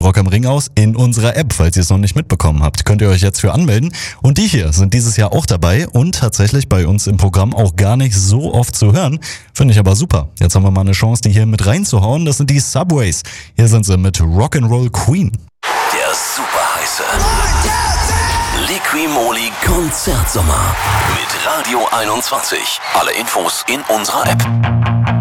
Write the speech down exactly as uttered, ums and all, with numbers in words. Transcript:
Rock am Ring aus in unserer App, falls ihr es noch nicht mitbekommen habt. Könnt ihr euch jetzt für anmelden. Und die hier sind dieses Jahr auch dabei und tatsächlich bei uns im Programm auch gar nicht so oft zu hören. Finde ich aber super. Jetzt haben wir mal eine Chance, die hier mit reinzuhauen. Das sind die Subways. Hier sind sie mit Rock'n'Roll Queen. Der super heiße Liqui-Moly Konzertsommer mit Radio einundzwanzig. Alle Infos in unserer App.